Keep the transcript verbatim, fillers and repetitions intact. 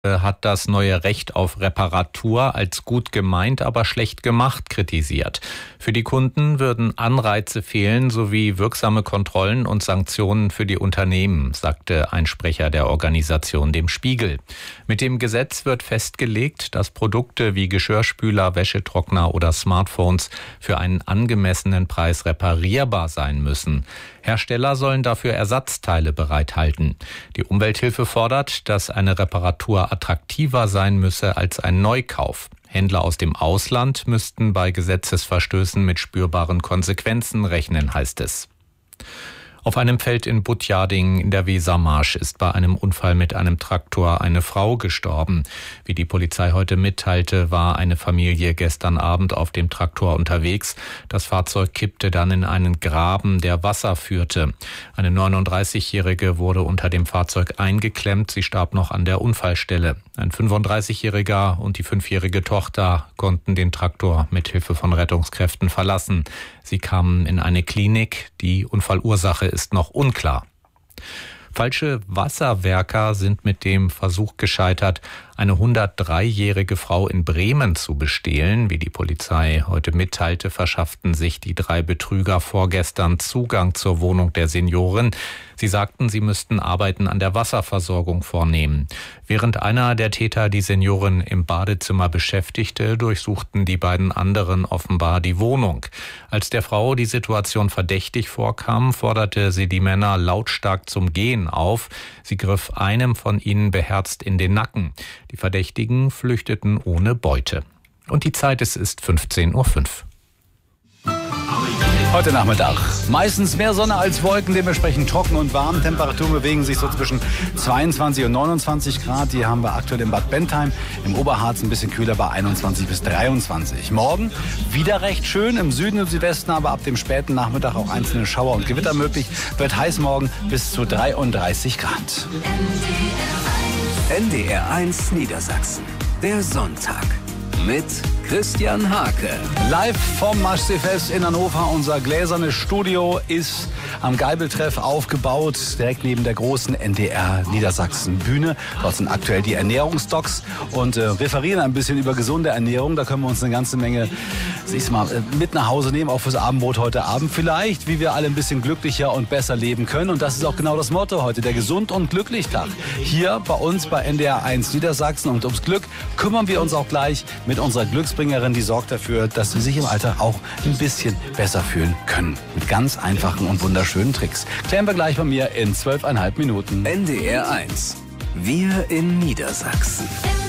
hat das neue Recht auf Reparatur als gut gemeint, aber schlecht gemacht kritisiert. Für die Kunden würden Anreize fehlen sowie wirksame Kontrollen und Sanktionen für die Unternehmen, sagte ein Sprecher der Organisation dem Spiegel. Mit dem Gesetz wird festgelegt, dass Produkte wie Geschirrspüler, Wäschetrockner oder Smartphones für einen angemessenen Preis reparierbar sein müssen. Hersteller sollen dafür Ersatzteile bereithalten. Die Umwelthilfe fordert, dass eine Reparatur attraktiver sein müsse als ein Neukauf. Händler aus dem Ausland müssten bei Gesetzesverstößen mit spürbaren Konsequenzen rechnen, heißt es. Auf einem Feld in Butjading in der Wesermarsch ist bei einem Unfall mit einem Traktor eine Frau gestorben. Wie die Polizei heute mitteilte, war eine Familie gestern Abend auf dem Traktor unterwegs. Das Fahrzeug kippte dann in einen Graben, der Wasser führte. Eine neununddreißigjährige wurde unter dem Fahrzeug eingeklemmt. Sie starb noch an der Unfallstelle. Ein fünfunddreißigjähriger und die fünfjährige Tochter konnten den Traktor mit Hilfe von Rettungskräften verlassen. Sie kamen in eine Klinik. Die Unfallursache ist noch unklar. Falsche Wasserwerker sind mit dem Versuch gescheitert, eine hundertdreijährige Frau in Bremen zu bestehlen. Wie die Polizei heute mitteilte, verschafften sich die drei Betrüger vorgestern Zugang zur Wohnung der Seniorin. Sie sagten, sie müssten Arbeiten an der Wasserversorgung vornehmen. Während einer der Täter die Seniorin im Badezimmer beschäftigte, durchsuchten die beiden anderen offenbar die Wohnung. Als der Frau die Situation verdächtig vorkam, forderte sie die Männer lautstark zum Gehen auf. Sie griff einem von ihnen beherzt in den Nacken. Die Verdächtigen flüchteten ohne Beute. Und die Zeit, es ist fünfzehn Uhr fünf. Heute Nachmittag meistens mehr Sonne als Wolken, dementsprechend trocken und warm. Temperaturen bewegen sich so zwischen zweiundzwanzig und neunundzwanzig Grad. Die haben wir aktuell in Bad Bentheim, im Oberharz ein bisschen kühler bei einundzwanzig bis dreiundzwanzig. Morgen wieder recht schön, im Süden und Südwesten, aber ab dem späten Nachmittag auch einzelne Schauer und Gewitter möglich. Wird heiß morgen bis zu dreiunddreißig Grad. N D R eins Niedersachsen, der Sonntag mit Christian Hake. Live vom Maschseefest in Hannover. Unser gläsernes Studio ist am Geibeltreff aufgebaut, direkt neben der großen N D R Niedersachsen Bühne. Dort sind aktuell die Ernährungsdocs und äh, referieren ein bisschen über gesunde Ernährung. Da können wir uns eine ganze Menge siehst mal, mit nach Hause nehmen, auch fürs Abendbrot heute Abend vielleicht, wie wir alle ein bisschen glücklicher und besser leben können. Und das ist auch genau das Motto heute, der Gesund- und Glücklich-Tag. Hier bei uns bei N D R eins Niedersachsen. Und ums Glück kümmern wir uns auch gleich mit unserer Glücksbringerin, die sorgt dafür, dass Sie sich im Alter auch ein bisschen besser fühlen können. Mit ganz einfachen und wunderschönen Tricks. Klären wir gleich bei mir in zwölfeinhalb Minuten. N D R eins. Wir in Niedersachsen.